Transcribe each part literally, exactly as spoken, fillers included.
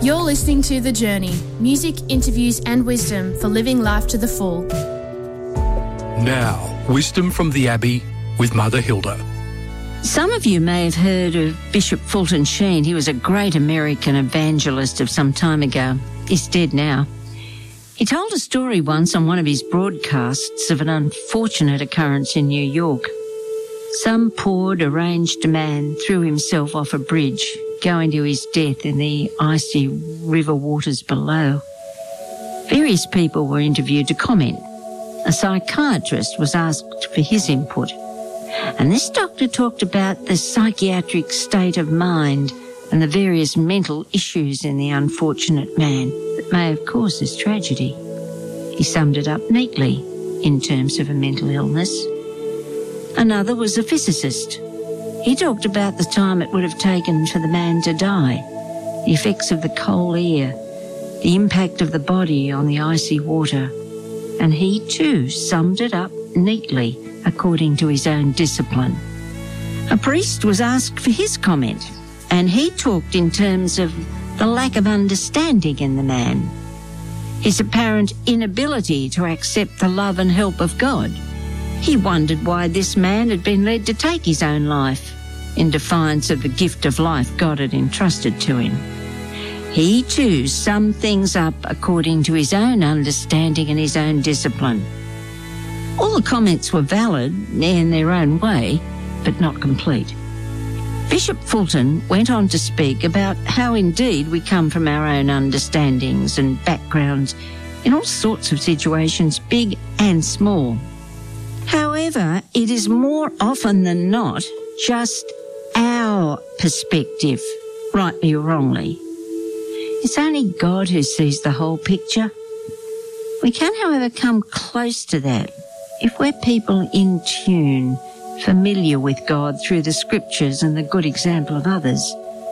You're listening to The Journey, music, interviews and wisdom for living life to the full. Now, wisdom from the Abbey with Mother Hilda. Some of you may have heard of Bishop Fulton Sheen. He was a great American evangelist of some time ago. He's dead now. He told a story once on one of his broadcasts of an unfortunate occurrence in New York. Some poor, deranged man threw himself off a bridge, going to his death in the icy river waters below. Various people were interviewed to comment. A psychiatrist was asked for his input. And this doctor talked about the psychiatric state of mind and the various mental issues in the unfortunate man that may have caused this tragedy. He summed it up neatly in terms of a mental illness. Another was a physicist. He talked about the time it would have taken for the man to die, the effects of the cold air, the impact of the body on the icy water, and he too summed it up neatly according to his own discipline. A priest was asked for his comment, and he talked in terms of the lack of understanding in the man, his apparent inability to accept the love and help of God. He wondered why this man had been led to take his own life in defiance of the gift of life God had entrusted to him. He too summed things up according to his own understanding and his own discipline. All the comments were valid in their own way, but not complete. Bishop Fulton went on to speak about how indeed we come from our own understandings and backgrounds in all sorts of situations, big and small. However, it is more often than not just our perspective, rightly or wrongly. It's only God who sees the whole picture. We can, however, come close to that if we're people in tune, familiar with God through the scriptures and the good example of others.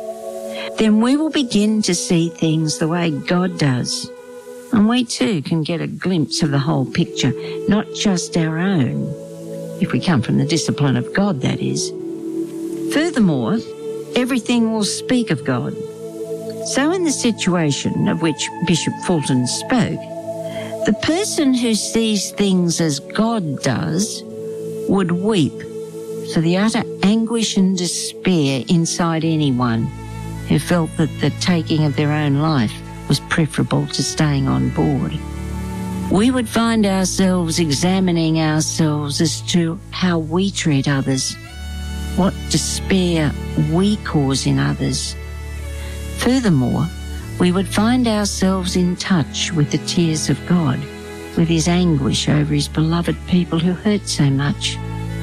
Then we will begin to see things the way God does. And we too can get a glimpse of the whole picture, not just our own, if we come from the discipline of God, that is. Furthermore, everything will speak of God. So in the situation of which Bishop Fulton spoke, the person who sees things as God does would weep for the utter anguish and despair inside anyone who felt that the taking of their own life was preferable to staying on board. We would find ourselves examining ourselves as to how we treat others, what despair we cause in others. Furthermore, we would find ourselves in touch with the tears of God, with his anguish over his beloved people who hurt so much.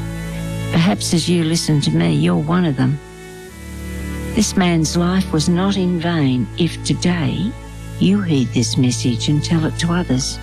Perhaps as you listen to me, you're one of them. This man's life was not in vain if today you heed this message and tell it to others.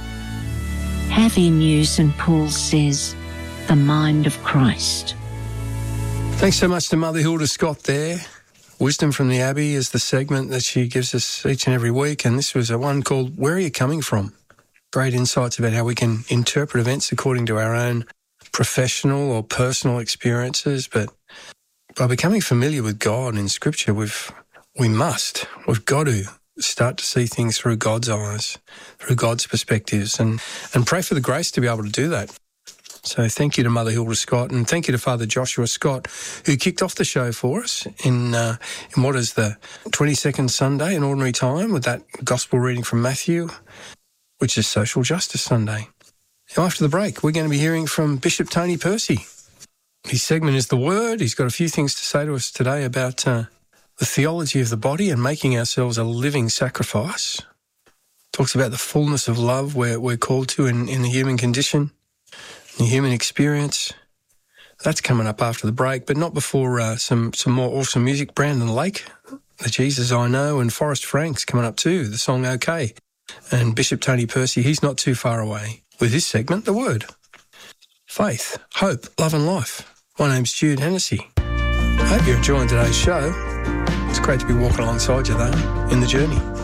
Have in you, Saint Paul says, the mind of Christ. Thanks so much to Mother Hilda Scott there. Wisdom from the Abbey is the segment that she gives us each and every week, and this was a one called Where Are You Coming From? Great insights about how we can interpret events according to our own professional or personal experiences, but by becoming familiar with God in Scripture, we've, we must, we've got to start to see things through God's eyes, through God's perspectives, and, and pray for the grace to be able to do that. So thank you to Mother Hilda Scott, and thank you to Father Joshua Scott, who kicked off the show for us in uh, in what is the twenty-second Sunday in Ordinary Time with that Gospel reading from Matthew, which is Social Justice Sunday. Now, after the break, we're going to be hearing from Bishop Tony Percy. His segment is The Word. He's got a few things to say to us today about uh, the theology of the body and making ourselves a living sacrifice. Talks about the fullness of love we're, we're called to in, in the human condition, the human experience. That's coming up after the break, but not before uh, some, some more awesome music. Brandon Lake, The Jesus I Know, and Forrest Frank's coming up too, the song OK. And Bishop Tony Percy, he's not too far away with his segment, The Word. Faith, hope, love and life. My name's Jude Hennessy. I hope you're enjoying today's show. It's great to be walking alongside you though, in the journey.